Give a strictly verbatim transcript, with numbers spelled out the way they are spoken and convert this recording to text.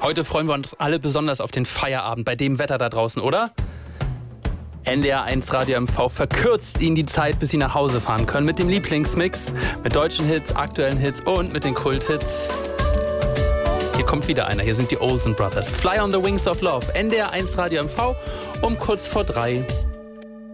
Heute freuen wir uns alle besonders auf den Feierabend bei dem Wetter da draußen, oder? N D R eins Radio M V verkürzt Ihnen die Zeit, bis Sie nach Hause fahren können mit dem Lieblingsmix, mit deutschen Hits, aktuellen Hits und mit den Kulthits. Hier kommt wieder einer, hier sind die Olsen Brothers. Fly on the Wings of Love, N D R eins Radio M V um kurz vor drei.